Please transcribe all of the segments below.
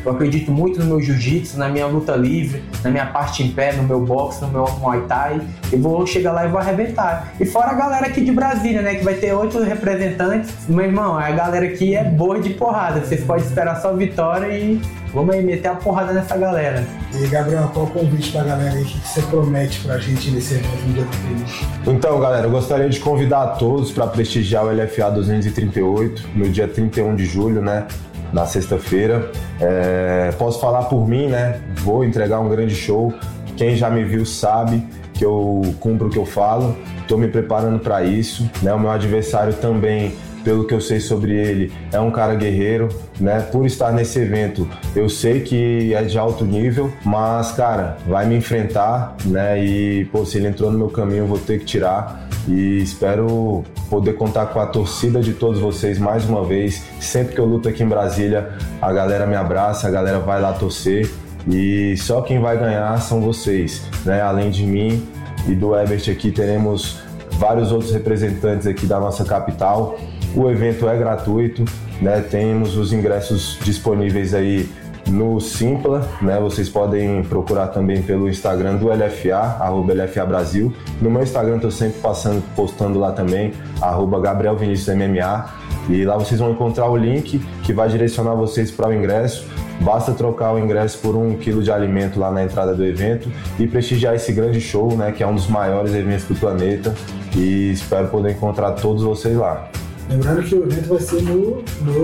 eu acredito muito no meu jiu-jitsu, na minha luta livre, na minha parte em pé, no meu boxe, no meu muay thai. Eu vou chegar lá e vou arrebentar. E fora a galera aqui de Brasília, né, que vai ter 8 representantes. Meu irmão, a galera aqui é boa de porrada, vocês podem esperar só vitória e vamos aí meter a porrada nessa galera. E Gabriel, qual o convite pra galera aí que você promete pra gente nesse evento no dia do treino? Então, galera, eu gostaria de convidar a todos para prestigiar o LFA 238 no dia 31 de julho, né? Na sexta-feira. Posso falar por mim, né? Vou entregar um grande show. Quem já me viu sabe que eu cumpro o que eu falo. Estou me preparando para isso, né? O meu adversário também, pelo que eu sei sobre ele, é um cara guerreiro, né? Por estar nesse evento, eu sei que é de alto nível, mas, cara, vai me enfrentar, né? E, pô, se ele entrou no meu caminho, eu vou ter que tirar. E espero poder contar com a torcida de todos vocês mais uma vez. Sempre que eu luto aqui em Brasília, a galera me abraça, a galera vai lá torcer. E só quem vai ganhar são vocês, né? Além de mim e do Herbert aqui, teremos vários outros representantes aqui da nossa capital. O evento é gratuito, né? Temos os ingressos disponíveis aí no Simpla, né? Vocês podem procurar também pelo Instagram do LFA, @LFA Brasil. No meu Instagram estou sempre postando lá também, @GabrielViniciusMMA. E lá vocês vão encontrar o link que vai direcionar vocês para o ingresso. Basta trocar o ingresso por 1 quilo de alimento lá na entrada do evento e prestigiar esse grande show, né? Que é um dos maiores eventos do planeta. E espero poder encontrar todos vocês lá. Lembrando que o evento vai ser no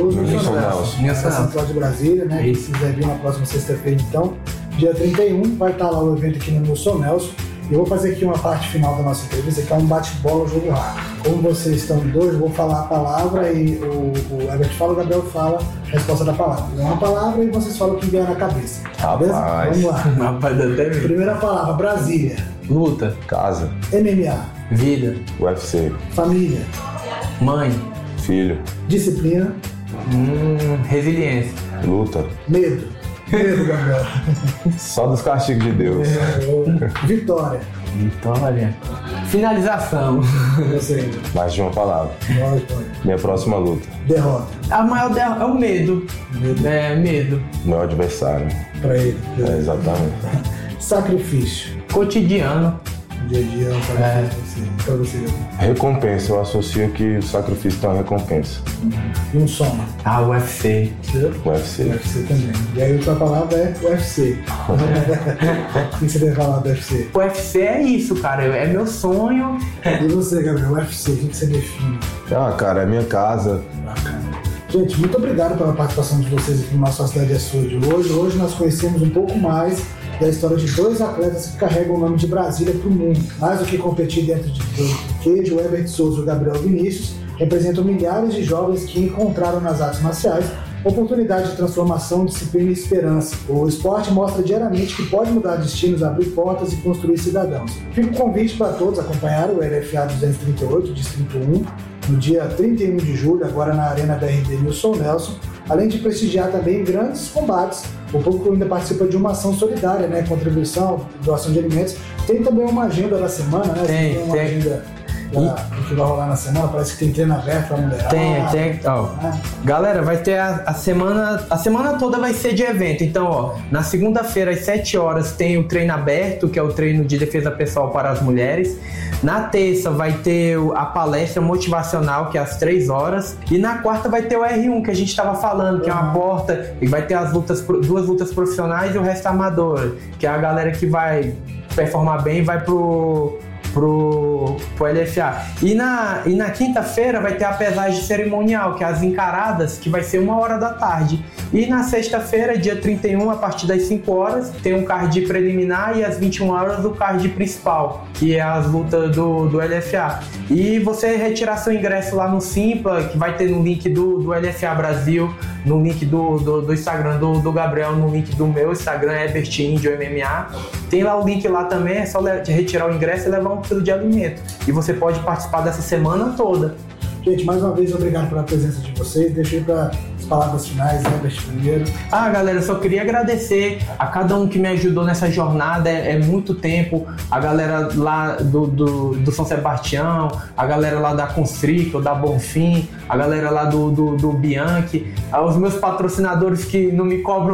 na Central de Brasília, né? Que se quiser vir na próxima sexta-feira, então, dia 31, vai estar lá o evento aqui no Nilson Nelson. E eu vou fazer aqui uma parte final da nossa entrevista, que é um bate-bola, jogo rápido. Como vocês estão dois, eu vou falar a palavra e o Herbert fala, o Gabriel fala a resposta da palavra. É uma palavra e vocês falam o que vier na cabeça. Rapaz. Beleza? Vamos lá. Primeira palavra, Brasília. Luta. Casa. MMA. Vida. UFC. Família. Mãe. Filho. Disciplina. Resiliência. Luta. Medo. Medo, Gabriel. Só dos castigos de Deus. Vitória. Vitória. Finalização. Você. Mais de uma palavra. Minha próxima luta. Derrota. A maior derrota é o medo. Medo. Meu adversário. Pra ele. Exatamente. Sacrifício. Cotidiano. Dia a dia pra você. Recompensa. Eu associo que o sacrifício tem uma recompensa. E um sonho. UFC. UFC. UFC também. E aí outra palavra é UFC. O que você deve falar do UFC? O UFC é isso, cara. É meu sonho. E você, Gabriel? O UFC, o que você define? Cara, é minha casa. Bacana. Gente, muito obrigado pela participação de vocês aqui no nosso Cidade é Sua de hoje. Hoje nós conhecemos um pouco mais da história de 2 atletas que carregam o nome de Brasília para o mundo. Mais do que competir dentro de cage, o Herbert Souza e o Gabriel Vinícius representam milhares de jovens que encontraram nas artes marciais oportunidade de transformação, disciplina e esperança. O esporte mostra diariamente que pode mudar destinos, abrir portas e construir cidadãos. Fica o convite para todos acompanhar o LFA 238, Distrito 1, no dia 31 de julho, agora na Arena BRD Nilson Nelson, além de prestigiar também grandes combates. O público ainda participa de uma ação solidária, né? Contribuição, doação de alimentos. Tem também uma agenda da semana, né? Tem uma agenda do que vai rolar na semana. Parece que tem treino aberto pra mulherada. Tem. Galera, vai ter a semana toda vai ser de evento. Então, na segunda-feira às 7 horas tem o treino aberto, que é o treino de defesa pessoal para as mulheres. Na terça vai ter a palestra motivacional, que é às 3 horas. E na quarta vai ter o R1, que a gente estava falando, que é uma porta, e vai ter as 2 lutas profissionais e o resto amador, que é a galera que vai performar bem e vai pro LFA. E na quinta-feira vai ter a pesagem cerimonial, que é as encaradas, que vai ser 1h da tarde. E na sexta-feira, dia 31, a partir das 5 horas, tem um card preliminar e às 21 horas o card principal, que é as lutas do LFA. E você retirar seu ingresso lá no Simpla, que vai ter no link do LFA Brasil, no link do Instagram do Gabriel, no link do meu Instagram, Herbert Índio MMA. Tem lá o link lá também, é só retirar o ingresso e levar 1 quilo de alimento. E você pode participar dessa semana toda. Gente, mais uma vez, obrigado pela presença de vocês. Deixa aí para as palavras finais, Herbert primeiro. Galera, eu só queria agradecer a cada um que me ajudou nessa jornada. É muito tempo. A galera lá do São Sebastião, a galera lá da Constrictor, da Bonfim, a galera lá do Bianchi, os meus patrocinadores que não me cobram